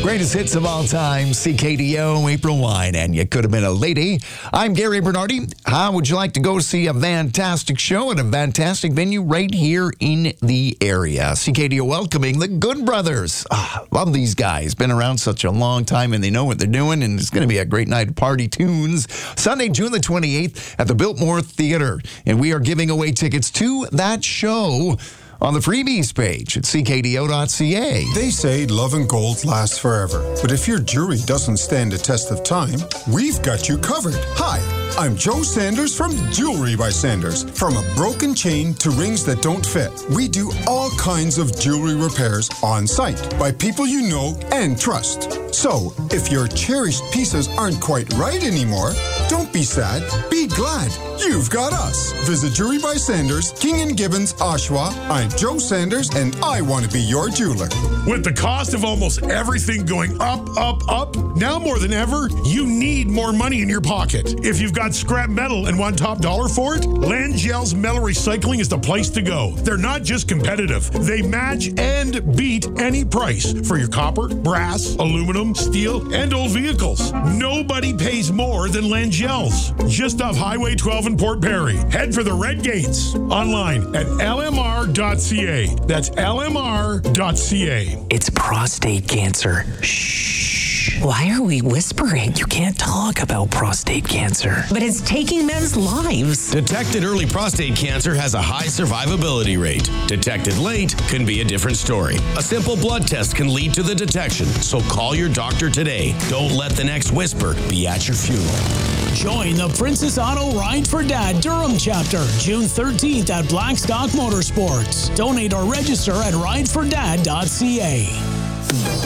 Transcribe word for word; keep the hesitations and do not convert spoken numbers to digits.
Greatest hits of all time, C K D O, April Wine, and You Could Have Been a Lady. I'm Gary Bernardi. How would you like to go see a fantastic show at a fantastic venue right here in the area? C K D O welcoming the Good Brothers. Ah, love these guys. Been around such a long time, and they know what they're doing, and it's going to be a great night of party tunes. Sunday, June the twenty-eighth at the Biltmore Theater, and we are giving away tickets to that show on the freebies page at c k d o dot c a. They say love and gold lasts forever. But if your jewelry doesn't stand the test of time, we've got you covered. Hi, I'm Joe Sanders from Jewelry by Sanders. From a broken chain to rings that don't fit, we do all kinds of jewelry repairs on site by people you know and trust. So, if your cherished pieces aren't quite right anymore, don't be sad, be glad. You've got us. Visit Jewelry by Sanders, King and Gibbons, Oshawa. I'm Joe Sanders, and I want to be your jeweler. With the cost of almost everything going up, up, up, now more than ever, you need more money in your pocket. If you've got scrap metal and want top dollar for it, Langell's Metal Recycling is the place to go. They're not just competitive. They match and beat any price for your copper, brass, aluminum, steel, and old vehicles. Nobody pays more than Langell's. Just off Highway twelve in Port Perry. Head for the Red Gates. Online at l m r dot c a. That's l m r dot c a. It's prostate cancer. Shh. Why are we whispering? You can't talk about prostate cancer. But it's taking men's lives. Detected early prostate cancer has a high survivability rate. Detected late can be a different story. A simple blood test can lead to the detection, so call your doctor today. Don't let the next whisper be at your funeral. Join the Princess Auto Ride for Dad Durham chapter June thirteenth at Blackstock Motorsports. Donate or register at ride for dad dot c a.